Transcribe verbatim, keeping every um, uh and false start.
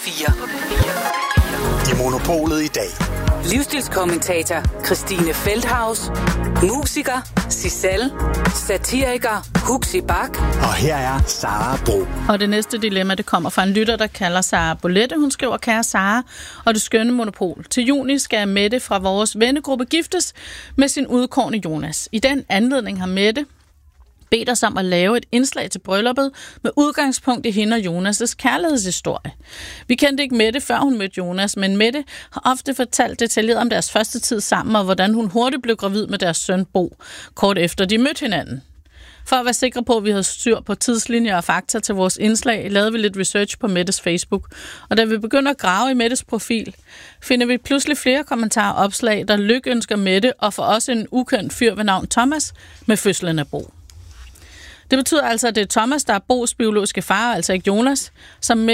fire. I Monopolet i dag. Livsstilskommentator Christine Feldhaus. Musiker Sissel. Satiriker Huxi Bak. Og her er Sara Bro. Og det næste dilemma, det kommer fra en lytter, der kalder Sara Bolette. Hun skriver, kære Sara og det skønne Monopol. Til juni skal Mette fra vores vennegruppe giftes med sin udkårne Jonas. I den anledning har Mette bedt os om at lave et indslag til brylluppet med udgangspunkt i hende og Jonas' kærlighedshistorie. Vi kendte ikke Mette, før hun mødte Jonas, men Mette har ofte fortalt detaljeret om deres første tid sammen, og hvordan hun hurtigt blev gravid med deres søn Bo, kort efter de mødte hinanden. For at være sikre på, at vi havde styr på tidslinjer og fakta til vores indslag, lavede vi lidt research på Mettes Facebook. Og da vi begynder at grave i Mettes profil, finder vi pludselig flere kommentarer og opslag, der lykønsker Mette og for os en ukendt fyr ved navn Thomas med fødslen af Bo. Det betyder altså, at det er Thomas, der er Bos biologiske far, altså ikke Jonas, som